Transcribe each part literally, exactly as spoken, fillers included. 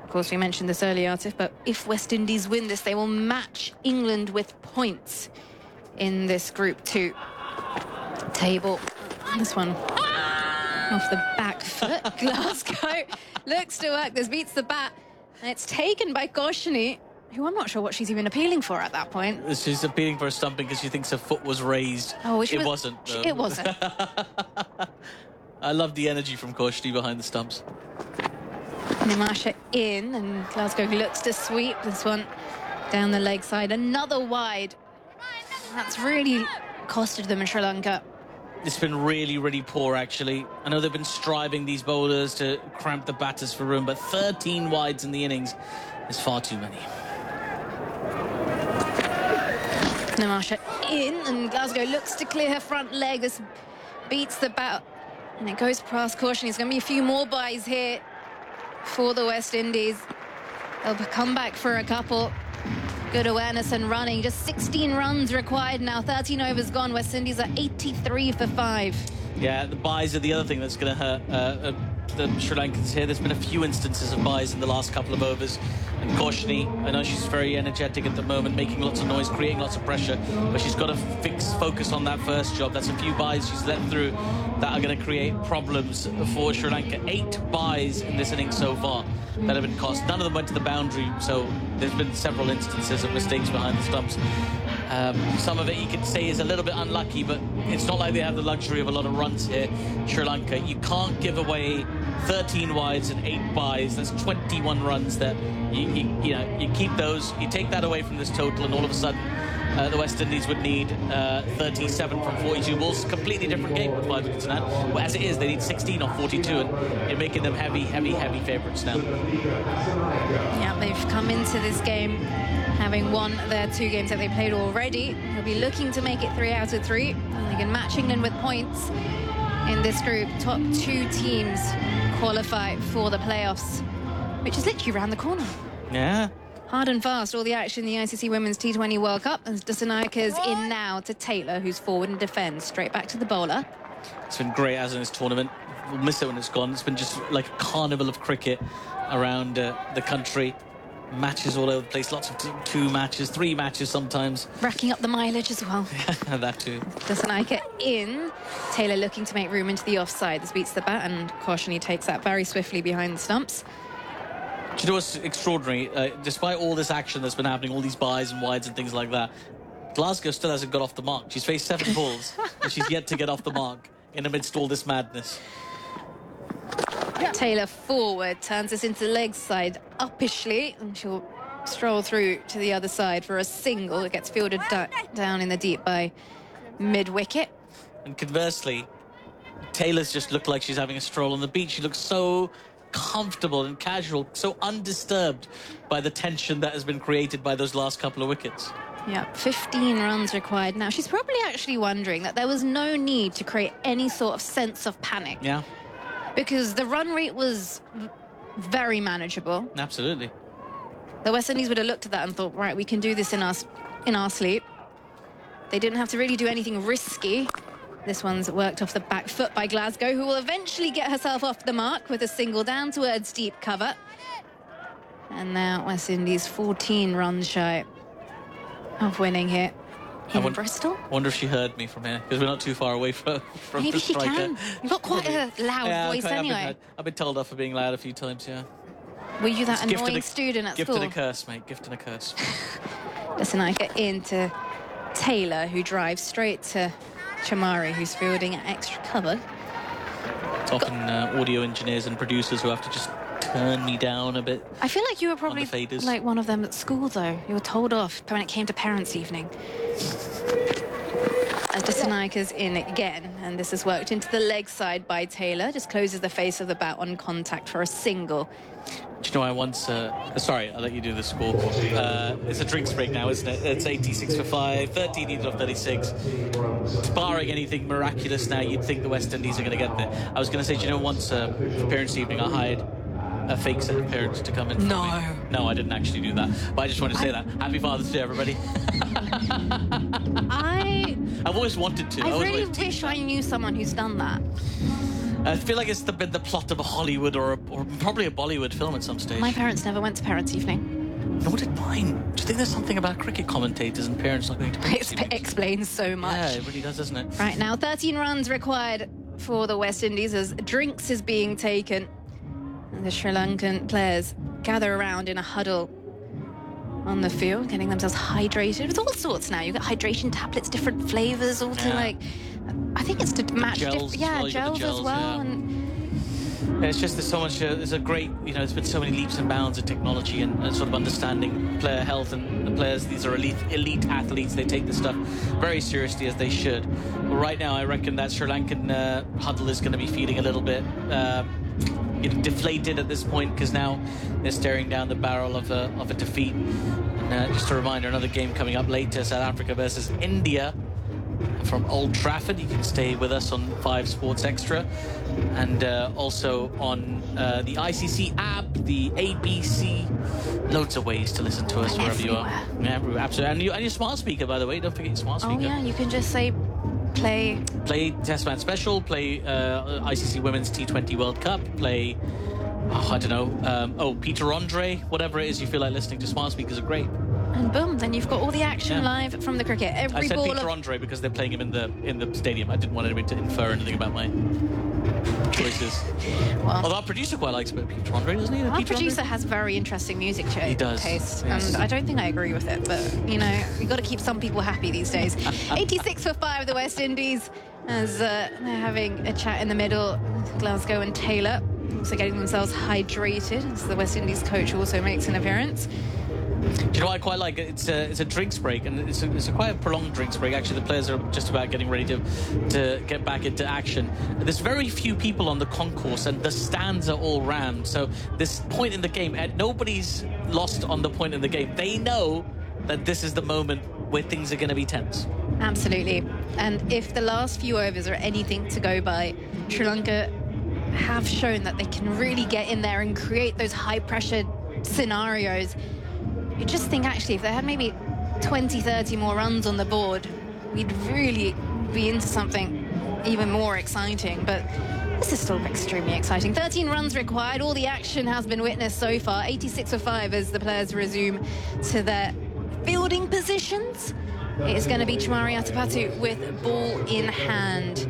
Of course, we mentioned this earlier, Atif, but if West Indies win this, they will match England with points in this Group two table. This one off the back foot. Glasgow looks to work. This beats the bat. And it's taken by Koshini, who I'm not sure what she's even appealing for at that point. She's appealing for a stumping because she thinks her foot was raised. Oh, it was, wasn't. She, it wasn't. I love the energy from Koshini behind the stumps. Nimasha in, and Glasgow looks to sweep this one down the leg side. Another wide. That's really costed them in Sri Lanka. It's been really, really poor, actually. I know they've been striving, these bowlers, to cramp the batters for room, but thirteen wides in the innings is far too many. Nimasha in, and Glasgow looks to clear her front leg. This beats the bat, and it goes past caution. There's going to be a few more byes here for the West Indies. They'll come back for a couple. Good awareness and running. Just sixteen runs required now. thirteen overs gone. West Indies are eighty-three for five. Yeah, the byes are the other thing that's going to hurt uh, uh, the Sri Lankans here. There's been a few instances of byes in the last couple of overs. And Koshini, I know she's very energetic at the moment, making lots of noise, creating lots of pressure, but she's got to fix, focus on that first job. That's a few byes she's let through that are going to create problems for Sri Lanka. Eight byes in this innings so far that have been cost. None of them went to the boundary, so there's been several instances of mistakes behind the stumps. Um, some of it you could say is a little bit unlucky, but it's not like they have the luxury of a lot of runs here, Sri Lanka. You can't give away thirteen wides and eight byes. That's twenty-one runs that you, you, you know, you keep those, you take that away from this total, and all of a sudden uh, the West Indies would need uh, thirty-seven from forty-two balls. Completely different game with five wickets now. Well, as it is, they need sixteen off forty-two, and you're making them heavy, heavy, heavy favourites now. Yeah, they've come into this game having won their two games that they played already. They'll be looking to make it three out of three. And they can match England with points in this group. Top two teams qualify for the playoffs, which is literally around the corner. Yeah. Hard and fast, all the action in the I C C Women's T twenty World Cup. And Dasanayaka's in now to Taylor, who's forward and defends. Straight back to the bowler. It's been great as in this tournament. We'll miss it when it's gone. It's been just like a carnival of cricket around uh, the country. Matches all over the place, lots of two, two matches, three matches sometimes. Racking up the mileage as well. That too. Dasanayaka in. Taylor looking to make room into the offside. This beats the bat, and Koshini takes that very swiftly behind the stumps. Do you know what's extraordinary? Uh, despite all this action that's been happening, all these byes and wides and things like that, Glasgow still hasn't got off the mark. She's faced seven balls, and she's yet to get off the mark in amidst all this madness. Taylor forward, turns this into the leg side uppishly, and she'll stroll through to the other side for a single. It gets fielded down in the deep by mid-wicket. And conversely, Taylor's just looked like she's having a stroll on the beach. She looks so comfortable and casual, so undisturbed by the tension that has been created by those last couple of wickets. Yeah, fifteen runs required now. She's probably actually wondering that there was no need to create any sort of sense of panic. Yeah. Because the run rate was very manageable. Absolutely. The West Indies would have looked at that and thought, right, we can do this in our, in our sleep. They didn't have to really do anything risky. This one's worked off the back foot by Glasgow, who will eventually get herself off the mark with a single down towards deep cover. And now West Indies fourteen runs shy of winning here in wonder, Bristol. I wonder if she heard me from here, because we're not too far away from, from Maybe the she striker. can. You've got quite a loud yeah, voice okay, anyway. I've been, I've been told off for being loud a few times, yeah. Were you that It's annoying a, student at gift school? Gift and a curse, mate. Gift and a curse. Dasanayaka into Taylor, who drives straight to Chamari, who's fielding at extra cover. It's often uh, audio engineers and producers who have to just turn me down a bit. I feel like you were probably like one of them at school, though. You were told off when it came to parents' evening. As Dasanayaka's in again, and this is worked into the leg side by Taylor. Just closes the face of the bat on contact for a single. Do you know, I once... Uh, sorry, I'll let you do the score. Uh, it's a drinks break now, isn't it? It's eighty-six for five, thirteen needed off thirty-six. Barring anything miraculous now, you'd think the West Indies are going to get there. I was going to say, do you know, once uh, for parents' evening, I hired a fake set of parents to come in for no. me. No, I didn't actually do that. But I just wanted to say I... that. Happy Father's Day, everybody. I... I've always wanted to. I, I really wish I knew someone who's done that. I feel like it's the, been the plot of a Hollywood or, a, or probably a Bollywood film at some stage. My parents never went to parents' evening. Nor did mine. Do you think there's something about cricket commentators and parents not going to parents' It evenings? explains so much. Yeah, it really does, doesn't it? Right now, thirteen runs required for the West Indies as drinks is being taken. And the Sri Lankan players gather around in a huddle on the field, getting themselves hydrated with all sorts now. You've got hydration tablets, different flavors, all to Yeah. like, I think it's to match Gels different, as yeah, well, you've got gels, the gels, as well. yeah. And Yeah, it's just there's so much. Uh, there's a great, you know, there's been so many leaps and bounds in technology and, and sort of understanding player health and the players. These are elite, elite athletes. They take this stuff very seriously, as they should. But right now, I reckon that Sri Lankan uh, huddle is going to be feeling a little bit uh, you know, deflated at this point, because now they're staring down the barrel of a of a defeat. And uh, just a reminder, another game coming up later: South Africa versus India. From Old Trafford. You can stay with us on Five Sports Extra, and uh, also on uh, the I C C app, the A B C. Loads of ways to listen to us And wherever you are. everywhere. Yeah, everywhere, absolutely. And, you, and your smart speaker, by the way. Don't forget your smart speaker. oh yeah, you can just say play. Play Test Match Special. Play uh, I C C Women's T twenty World Cup. Play. Oh, I don't know. Um, oh, Peter Andre. Whatever it is you feel like listening to. Smart speakers are great. And boom, then you've got all the action Yeah. live from the cricket. Every I said ball Peter of Andre because they're playing him in the in the stadium. I didn't want anybody to infer anything about my choices. well, Although our producer quite likes Peter Andre, doesn't he? our Peter producer Andre? has very interesting music cha- He does, taste, yes. and I don't think I agree with it. But you know, you got to keep some people happy these days. eighty-six for five, the West Indies, as uh, they're having a chat in the middle. Glasgow and Taylor also getting themselves hydrated, as the West Indies coach also makes an appearance. Do you know what I quite like? It's a, it's a drinks break, and it's, a, it's a quite a prolonged drinks break. Actually, the players are just about getting ready to to get back into action. There's very few people on the concourse, and the stands are all rammed. So this point in the game, and nobody's lost on the point in the game. They know that this is the moment where things are going to be tense. Absolutely. And if the last few overs are anything to go by, Sri Lanka have shown that they can really get in there and create those high-pressure scenarios. You just think, actually, if they had maybe twenty, thirty more runs on the board, we'd really be into something even more exciting. But this is still extremely exciting. thirteen runs required. All the action has been witnessed so far. eighty-six for five as the players resume to their fielding positions. It's going to be Chamari Atapattu with ball in hand.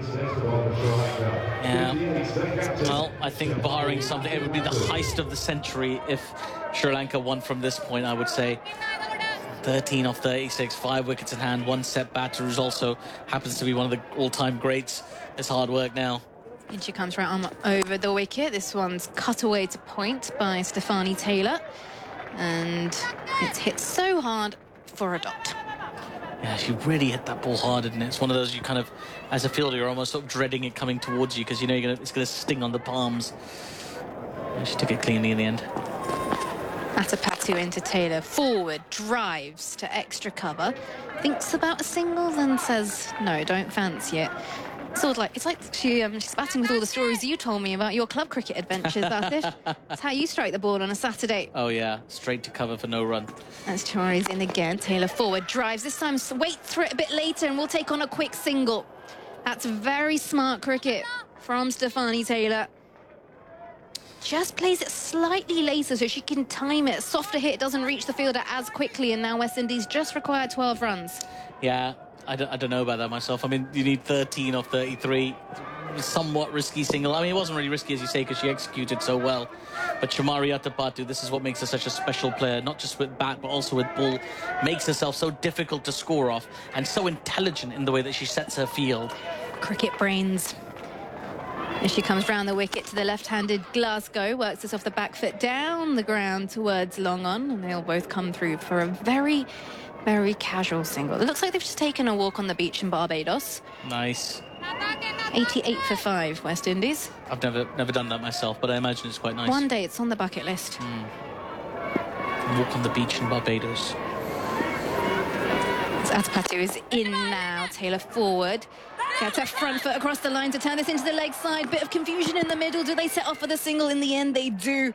Yeah. Well, I think barring something, it would be the heist of the century if Sri Lanka won from this point, I would say. thirteen off thirty-six, five wickets in hand, one set batter who's also happens to be one of the all-time greats. It's hard work now. And she comes right on over the wicket. This one's cut away to point by Stefanie Taylor. And it's hit so hard for a dot. Yeah, she really hit that ball hard, didn't it? It's one of those you kind of, as a fielder, you're almost sort of dreading it coming towards you because you know you're gonna, it's going to sting on the palms. And she took it cleanly in the end. Atapattu into Taylor. Forward, drives to extra cover. Thinks about a single, then says, no, don't fancy it. Sort of like, it's like she, um, she's batting with all the stories you told me about your club cricket adventures, Atif. That's how you strike the ball on a Saturday. Oh, yeah. Straight to cover for no run. As Chamari's in again. Taylor forward, drives. This time, waits for it a bit later, and we'll take on a quick single. That's very smart cricket from Stefanie Taylor. Just plays it slightly later so she can time it. Softer hit doesn't reach the fielder as quickly, and now West Indies just require twelve runs. Yeah, I don't, I don't know about that myself. I mean, you need thirteen off thirty-three. Somewhat risky single. I mean, it wasn't really risky, as you say, because she executed so well. But Chamari Atapattu, this is what makes her such a special player, not just with bat, but also with ball. Makes herself so difficult to score off and so intelligent in the way that she sets her field. Cricket brains. As she comes round the wicket to the left-handed Glasgow, works this off the back foot down the ground towards long on, and they'll both come through for a very, very casual single. It looks like they've just taken a walk on the beach in Barbados. Nice. eighty-eight for five, West Indies. I've never never done that myself, but I imagine it's quite nice. One day it's on the bucket list. Mm. Walk on the beach in Barbados. Atapattu is in now. Taylor forward. Gets her front foot across the line to turn this into the leg side. Bit of confusion in the middle. Do they set off for the single? In the end, they do.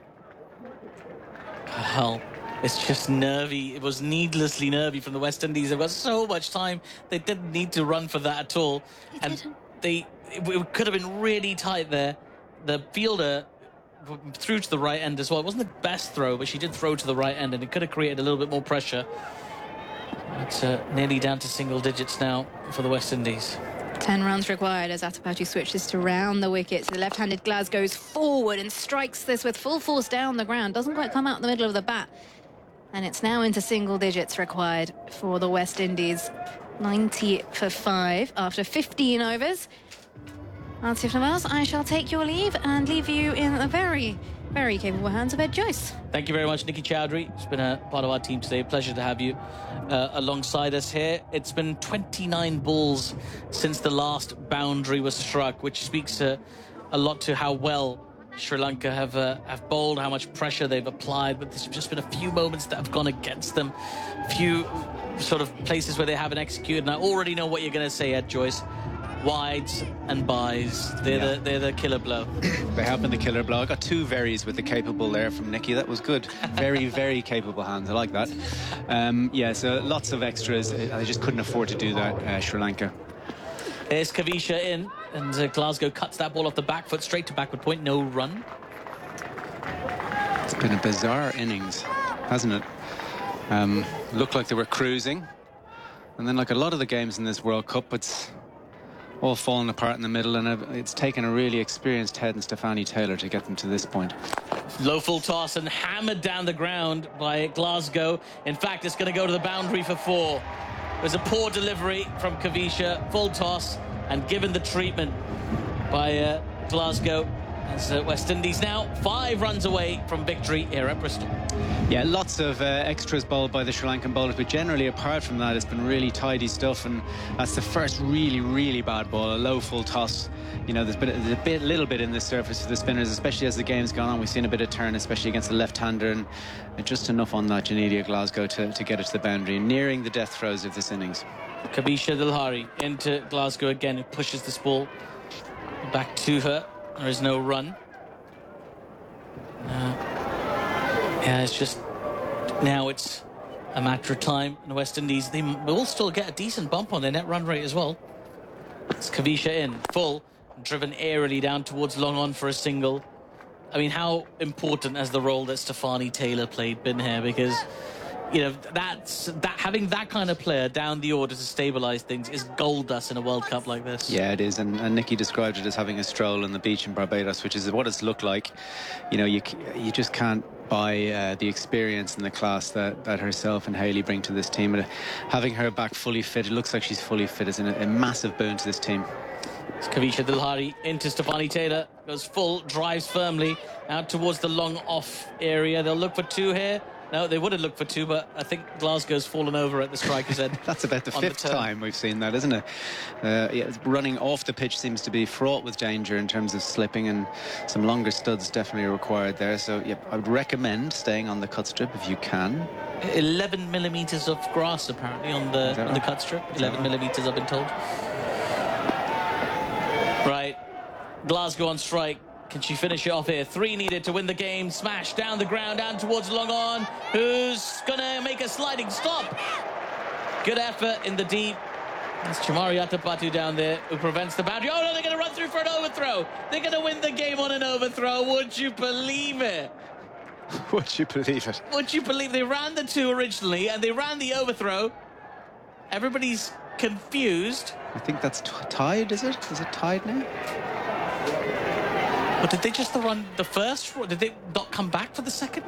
Hell, it's just nervy. It was needlessly nervy from the West Indies. They've got so much time. They didn't need to run for that at all. They and didn't. they, it, it could have been really tight there. The fielder threw to the right end as well. It wasn't the best throw, but she did throw to the right end, and it could have created a little bit more pressure. It's uh, nearly down to single digits now for the West Indies. Ten runs required as Athapattu switches to round the wickets. The left-handed Glaz goes forward and strikes this with full force down the ground. Doesn't quite come out in the middle of the bat. And it's now into single digits required for the West Indies. ninety for five after fifteen overs. Atif Nawaz, I shall take your leave and leave you in the very, very capable hands of Ed Joyce. Thank you very much, Nikki Chowdhury. It's been a part of our team today. Pleasure to have you uh, alongside us here. It's been twenty-nine balls since the last boundary was struck, which speaks uh, a lot to how well Sri Lanka have uh, have bowled, how much pressure they've applied. But there's just been a few moments that have gone against them, a few sort of places where they haven't executed. And I already know what you're going to say, Ed Joyce. Wides and buys, they're, yeah. the, they're the killer blow. They have been the killer blow. I got two veries with the capable there from Nikki. That was good. Very, very capable hands. I like that. Um, yeah, so lots of extras. I just couldn't afford to do that, uh, Sri Lanka. There's Kavisha in, and uh, Glasgow cuts that ball off the back foot, straight to backward point, no run. It's been a bizarre innings, hasn't it? Um, looked like they were cruising. And then like a lot of the games in this World Cup, it's all falling apart in the middle, and it's taken a really experienced head in Stefanie Taylor to get them to this point. Low full toss and hammered down the ground by Glasgow. In fact, it's going to go to the boundary for four. There's a poor delivery from Kavisha, full toss, and given the treatment by uh, Glasgow. As uh, West Indies now five runs away from victory here at Bristol. Yeah, lots of uh, extras bowled by the Sri Lankan bowlers, but generally apart from that, it's been really tidy stuff, and that's the first really, really bad ball, a low full toss. You know, there's been a, a bit, little bit in the surface for the spinners, especially as the game's gone on. We've seen a bit of turn, especially against the left-hander, and just enough on that Janelia Glasgow to, to get it to the boundary, nearing the death throes of this innings. Kavisha Dilhari into Glasgow again, who pushes this ball back to her. There is no run. Uh, yeah, it's just now it's a matter of time. And the West Indies, they will still get a decent bump on their net run rate as well. It's Kavisha in full, driven airily down towards long on for a single. I mean, how important has the role that Stefanie Taylor played been here? Because, you know, that's that having that kind of player down the order to stabilise things is gold dust in a World Cup like this. Yeah, it is, and, and Nikki described it as having a stroll on the beach in Barbados, which is what it's looked like. You know, you you just can't buy uh, the experience and the class that, that herself and Hayley bring to this team. And having her back fully fit, it looks like she's fully fit, is a, a massive boon to this team. It's Kavisha Dilhari into Stefanie Taylor, goes full, drives firmly out towards the long off area. They'll look for two here. No, they would have looked for two, but I think Glasgow's fallen over at the striker's end. That's about the fifth the time we've seen that, isn't it? Uh, yeah, running off the pitch seems to be fraught with danger in terms of slipping, and some longer studs definitely required there. So, yeah, I would recommend staying on the cut strip if you can. eleven millimetres of grass, apparently, on the, on the cut strip. eleven millimetres, I've been told. Right. Glasgow on strike. Can she finish it off here? Three needed to win the game. Smash down the ground, down towards long on. Who's going to make a sliding stop? Good effort in the deep. That's Chamari Athapattu down there, who prevents the boundary. Oh, no, they're going to run through for an overthrow. They're going to win the game on an overthrow. Would you believe it? Would you believe it? Would you believe they ran the two originally, and they ran the overthrow? Everybody's confused. I think that's tied, is it? Is it tied now? But did they just run the first? Did they not come back for the second?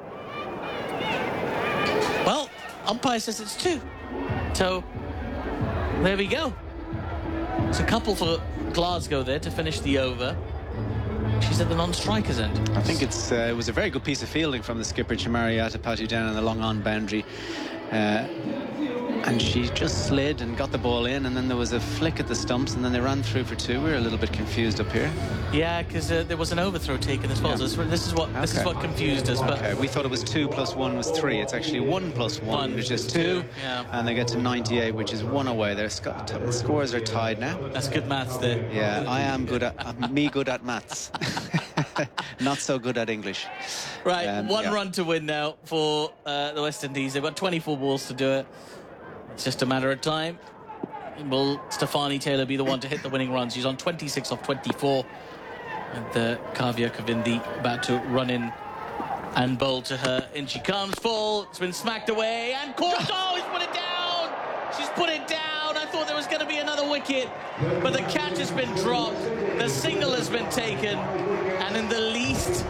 Well, umpire says it's two. So, there we go. It's a couple for Glasgow there to finish the over. She's at the non-striker's end. I think it's uh, it was a very good piece of fielding from the skipper, Chamari Athapattu, down on the long-on boundary. Uh, and she just slid and got the ball in, and then there was a flick at the stumps, and then they ran through for two. We were a little bit confused up here. Yeah, because uh, there was an overthrow taken as well. Yeah. So this is what okay. this is what confused us. But okay, we thought it was two plus one was three. It's actually one plus one, one which is two. two. Yeah. And they get to ninety-eight, which is one away. Their the scores are tied now. That's good maths there. Yeah, I am good at uh, me good at maths. Not so good at English. Right, um, one yeah. run to win now for uh, the West Indies. They've got twenty-four balls to do it. It's just a matter of time. will Stefani Taylor be the one to hit the winning run? She's on twenty-six off twenty-four. And uh, Kavya Kavindi about to run in and bowl to her. In she comes, full. It's been smacked away and caught. Oh, he's put it down. She's put it down. I thought there was going to be another wicket, but the catch has been dropped. The single has been taken, and in the least,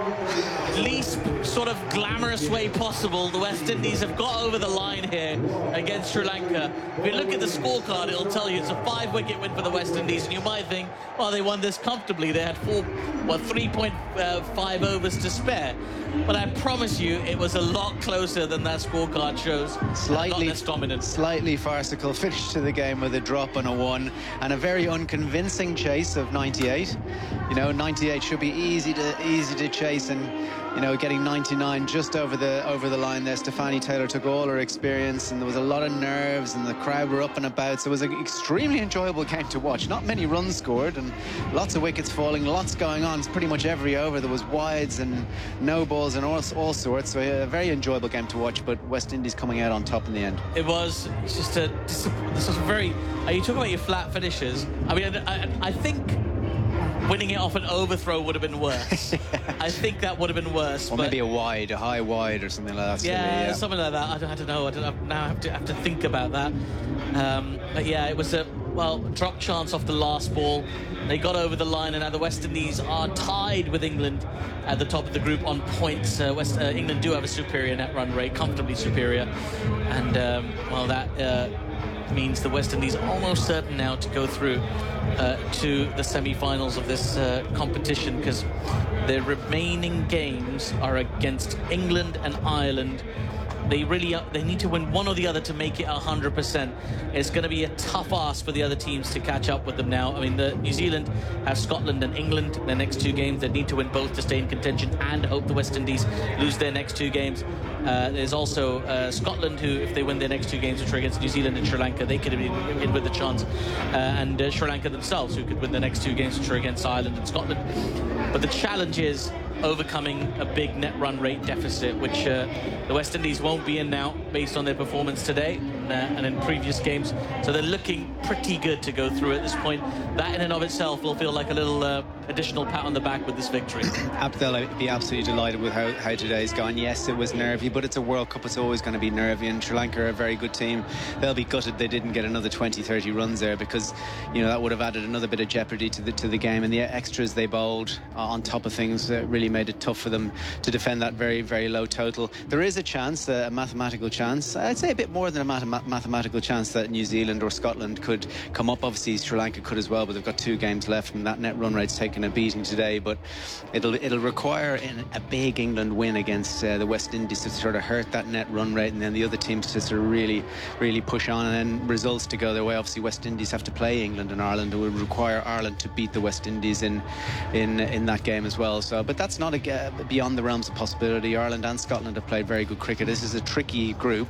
least sort of glamorous way possible, the West Indies have got over the line here against Sri Lanka. If you look at the scorecard, it'll tell you it's a five-wicket win for the West Indies, and you might think, well, they won this comfortably. They had four, well, three point five overs to spare. But I promise you, it was a lot closer than that scorecard shows. Slightly, not dominant. Slightly farcical finish to the game with a drop and a one, and a very unconvincing chase of ninety-eight. You know, ninety-eight should be easy to easy to chase, and you know, getting ninety-nine just over the over the line there. Stefani Taylor took all her experience, and there was a lot of nerves, and the crowd were up and about. So it was an extremely enjoyable game to watch. Not many runs scored, and lots of wickets falling, lots going on. It's pretty much every over there was wides and no balls and all, all sorts. So a very enjoyable game to watch. But West Indies coming out on top in the end. It was it's just a this was a very. Uh, you talk about your flat finishes. I mean, I, I, I think winning it off an overthrow would have been worse. yeah. I think that would have been worse. Or but maybe a wide, a high wide or something like that. Yeah, yeah. something like that. I don't, I don't know. I don't now have to have to think about that. Um, but yeah, it was a well drop chance off the last ball. They got over the line, and now the West Indies are tied with England at the top of the group on points. Uh, West uh, England do have a superior net run rate, comfortably superior, and um, well that. Uh, means the West Indies are almost certain now to go through uh, to the semi-finals of this uh, competition, because their remaining games are against England and Ireland. They really are, they need to win one or the other to make it one hundred percent. It's going to be a tough ask for the other teams to catch up with them now. I mean, the New Zealand have Scotland and England in their next two games. They need to win both to stay in contention and hope the West Indies lose their next two games. Uh, there's also uh, Scotland, who, if they win their next two games, which are against New Zealand and Sri Lanka, they could have been in with a chance. Uh, and uh, Sri Lanka themselves, who could win their next two games, which are against Ireland and Scotland. But the challenge is overcoming a big net run rate deficit, which uh, the West Indies won't be in now based on their performance today and, uh, and in previous games. So they're looking pretty good to go through at this point. That in and of itself will feel like a little uh, additional pat on the back with this victory. They'll be absolutely delighted with how, how today's gone. Yes, it was nervy, but it's a World Cup. It's always going to be nervy, and Sri Lanka are a very good team. They'll be gutted they didn't get another twenty, thirty runs there, because you know that would have added another bit of jeopardy to the to the game, and the extras they bowled on top of things uh, really made it tough for them to defend that very, very low total. There is a chance, a mathematical chance, I'd say a bit more than a math mathematical chance, that New Zealand or Scotland could come up. Obviously Sri Lanka could as well, but they've got two games left, and that net run rate's taken a beating today. But it'll it'll require in a big England win against uh, the West Indies to sort of hurt that net run rate, and then the other teams to sort of really, really push on, and then results to go their way. Obviously West Indies have to play England and Ireland. It would require Ireland to beat the West Indies in in in that game as well. So, but that's not a Uh, beyond the realms of possibility. Ireland and Scotland have played very good cricket. This is a tricky group.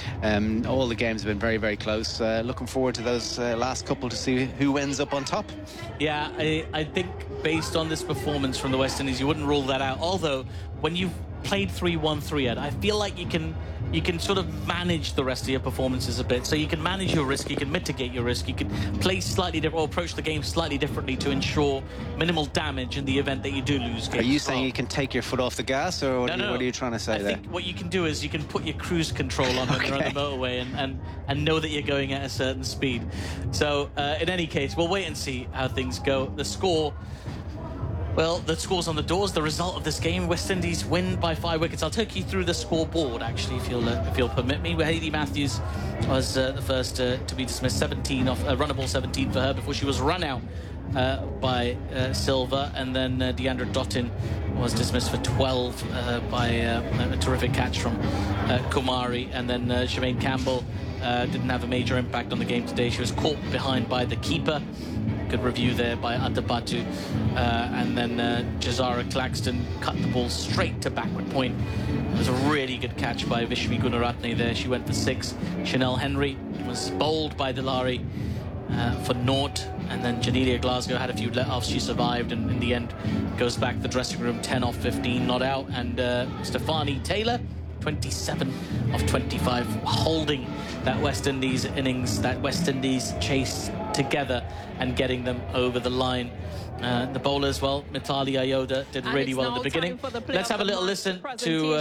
Um, all the games have been very, very close. Uh, looking forward to those uh, last couple to see who ends up on top. Yeah, I, I think based on this performance from the West Indies, you wouldn't rule that out. Although, when you've played three one three, Ed, I feel like you can you can sort of manage the rest of your performances a bit. So you can manage your risk, you can mitigate your risk, you can play slightly different, or approach the game slightly differently to ensure minimal damage in the event that you do lose games. Are you saying well. you can take your foot off the gas, or what, no, are, no, you, what are you trying to say I there? I think what you can do is you can put your cruise control on when okay. you're on the motorway and, and, and know that you're going at a certain speed. So uh, in any case, we'll wait and see how things go. The score... Well, the score's on the doors. The result of this game: West Indies win by five wickets. I'll take you through the scoreboard, actually, if you'll uh, if you'll permit me. Where Hayley Matthews was uh, the first uh, to be dismissed, seventeen off, uh, runnable seventeen for her before she was run out uh, by uh, Silva, and then uh, Deandra Dottin was dismissed for twelve uh, by uh, a terrific catch from uh, Kumari, and then uh, Jermaine Campbell uh, didn't have a major impact on the game today. She was caught behind by the keeper. Good review there by Adabatu, uh, and then uh, Jazara Claxton cut the ball straight to backward point. It was a really good catch by Vishmi Gunaratne there. She went for six. Chanel Henry was bowled by Dilari uh, for naught, and then Janelia Glasgow had a few let-offs. She survived, and in the end goes back to the dressing room ten off fifteen, not out. And uh, Stefani Taylor twenty-seven of twenty-five, holding that West Indies innings, that West Indies chase together and getting them over the line. Uh, the bowlers, well, Mithali Ayoda did And really it's well at now the beginning. time for the play Let's of have a the little match listen to... presentation. Uh,